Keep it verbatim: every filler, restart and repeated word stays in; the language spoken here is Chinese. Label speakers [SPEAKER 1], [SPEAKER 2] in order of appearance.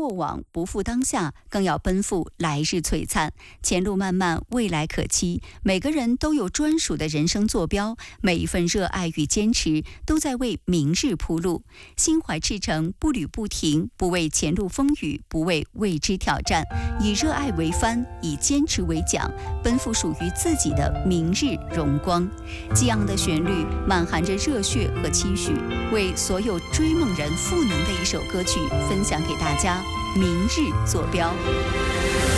[SPEAKER 1] 过往，不负当下，更要奔赴来日璀璨。前路漫漫，未来可期。每个人都有专属的人生坐标，每一份热爱与坚持都在为明日铺路。心怀赤诚，不履不停，不畏前路风雨，不畏未知挑战，以热爱为帆，以坚持为桨，奔赴属于自己的明日荣光。激昂的旋律满含着热血和期许，为所有追梦人赋能的一首歌曲，分享给大家。明日坐标。